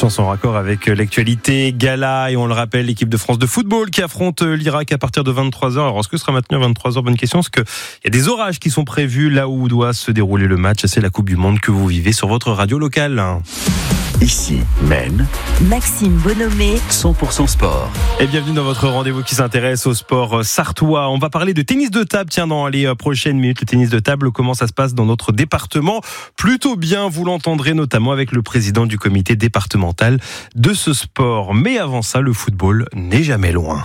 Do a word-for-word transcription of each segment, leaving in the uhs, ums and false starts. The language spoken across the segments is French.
Chanson en raccord avec l'actualité gala, et on le rappelle, l'équipe de France de football qui affronte l'Irak à partir de vingt-trois heures. Alors est-ce que ce sera maintenu à vingt-trois heures? Bonne question, parce qu'il y a des orages qui sont prévus là où doit se dérouler le match. C'est la Coupe du Monde que vous vivez sur votre radio locale. Ici, Maine, Maxime Bonhomé, cent pour cent sport. Et bienvenue dans votre rendez-vous qui s'intéresse au sport sartois. On va parler de tennis de table, tiens, dans les prochaines minutes. Le tennis de table, comment ça se passe dans notre département? Plutôt bien, vous l'entendrez notamment avec le président du comité départemental de ce sport. Mais avant ça, le football n'est jamais loin.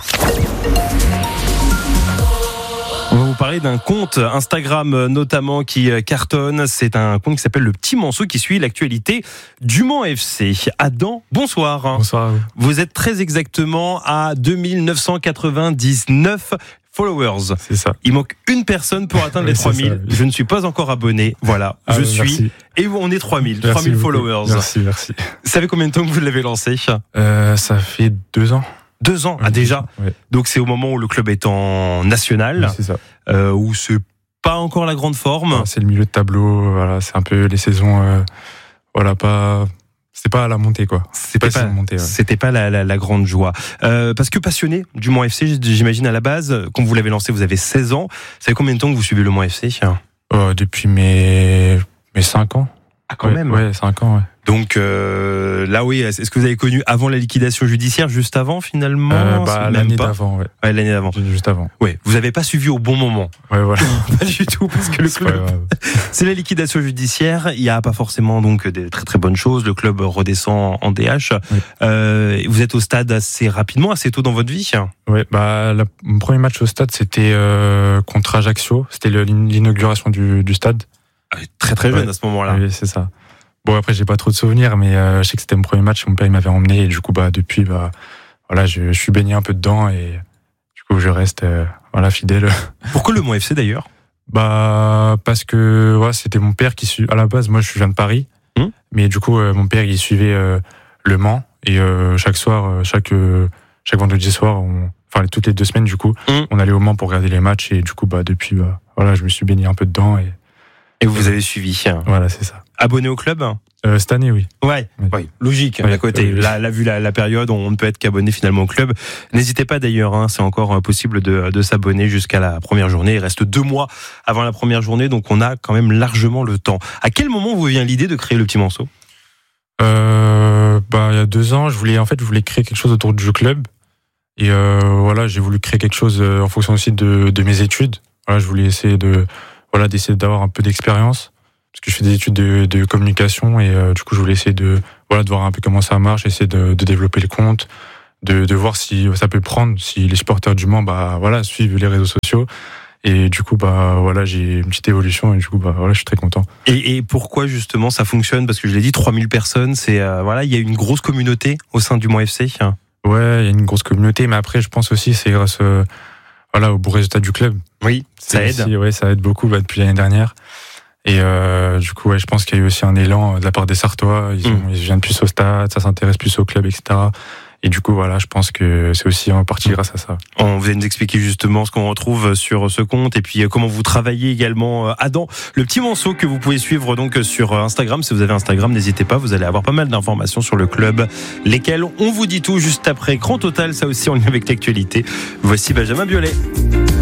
On va vous parler d'un compte Instagram notamment qui cartonne. C'est un compte qui s'appelle Le Petit Manceau qui suit l'actualité du Mans F C. Adam, bonsoir. Bonsoir à vous. Vous êtes très exactement à deux mille neuf cent quatre-vingt-dix-neuf followers. C'est ça. Il manque une personne pour atteindre les trois mille. Je ne suis pas encore abonné. Voilà, ah je oui, suis. Merci. Et on est trois mille. Merci trois mille beaucoup. followers. Merci, merci. Vous savez combien de temps que vous l'avez lancé? euh, Ça fait deux ans. Deux ans, ah déjà. Ouais. Donc c'est au moment où le club est en national, Oui, c'est ça. euh, où c'est pas encore la grande forme. Ah, c'est le milieu de tableau. Voilà, c'est un peu les saisons. Euh, voilà, pas. C'était pas à la montée, quoi. C'était pas, pas, montée, ouais. c'était pas la, la, la grande joie. Euh, parce que passionné du Mans F C, j'imagine à la base, quand vous l'avez lancé, vous avez seize ans. Ça fait combien de temps que vous suivez le Mans F C? euh, Depuis mes mes cinq ans. Ah, quand ouais, même. Ouais, cinq ans. Ouais. Donc euh, là, oui. Est-ce que vous avez connu avant la liquidation judiciaire, juste avant finalement? Euh, bah, Même l'année pas. d'avant, ouais. Ouais, l'année d'avant. Juste avant. Ouais. Vous avez pas suivi au bon moment. Ouais, voilà. Pas du tout, parce que le C'est pas club. grave. C'est la liquidation judiciaire. Il y a pas forcément donc des très très bonnes choses. Le club redescend en D H. Oui. Euh, vous êtes au stade assez rapidement, assez tôt dans votre vie. Ouais, bah, la, mon premier match au stade, c'était euh, contre Ajaccio. C'était le, l'inauguration du, du stade. Très très jeune Ouais. à ce moment-là. Oui, c'est ça. Bon, après, j'ai pas trop de souvenirs, mais euh, je sais que c'était mon premier match. Mon père, il m'avait emmené, et du coup, bah, depuis, bah, voilà, je, je suis baigné un peu dedans, et du coup, je reste, euh, voilà, fidèle. Pourquoi le Mans F C d'ailleurs? Bah, parce que, ouais, c'était mon père qui suit. À la base, moi, je viens de Paris, mmh. mais du coup, euh, mon père, il suivait euh, le Mans, et euh, chaque soir, euh, chaque euh, chaque vendredi soir, on, enfin, toutes les deux semaines, du coup, mmh. on allait au Mans pour regarder les matchs, et du coup, bah, depuis, bah, voilà, je me suis baigné un peu dedans, et Et vous avez suivi. voilà, c'est ça. Abonné au club? Euh, cette année, oui. Ouais, Oui. ouais, logique. Ouais, à côté, oui, oui. là, là, vu la, la période, on ne peut être qu'abonné finalement au club. N'hésitez pas d'ailleurs, hein, c'est encore euh, possible de, de s'abonner jusqu'à la première journée. Il reste deux mois avant la première journée, donc on a quand même largement le temps. À quel moment vous vient l'idée de créer le Petit Manceau? Euh, bah, il y a deux ans, je voulais, en fait, je voulais créer quelque chose autour du club. Et euh, voilà, j'ai voulu créer quelque chose euh, en fonction aussi de, de mes études. Voilà, je voulais essayer de, voilà, d'essayer d'avoir un peu d'expérience, parce que je fais des études de, de communication, et euh, du coup, je voulais essayer de, voilà, de voir un peu comment ça marche, essayer de, de développer le compte, de, de voir si ça peut prendre, si les supporters du Mans, bah, voilà, suivent les réseaux sociaux. Et du coup, bah, voilà, j'ai une petite évolution, et du coup, bah, voilà, je suis très content. Et, et pourquoi justement ça fonctionne? Parce que je l'ai dit, trois mille personnes, c'est euh, voilà, il y a une grosse communauté au sein du Mans F C. Ouais, il y a une grosse communauté, mais après, je pense aussi, c'est grâce, euh, voilà, au bon résultat du club. Oui, ça C'est aide. aussi, ouais, ça aide beaucoup, bah, depuis l'année dernière. Et euh, du coup, ouais, je pense qu'il y a eu aussi un élan de la part des Sartois. Ils, ont, Mm. ils viennent plus au stade, ça s'intéresse plus au club, et cetera. Et du coup, voilà, je pense que c'est aussi en partie grâce à ça. On vous allez nous expliquer justement ce qu'on retrouve sur ce compte, et puis comment vous travaillez également Adam, le Petit Manceau, que vous pouvez suivre donc sur Instagram. Si vous avez Instagram, n'hésitez pas, vous allez avoir pas mal d'informations sur le club, lesquelles on vous dit tout juste après Grand Total, ça aussi en lien avec l'actualité. Voici Benjamin Biolay.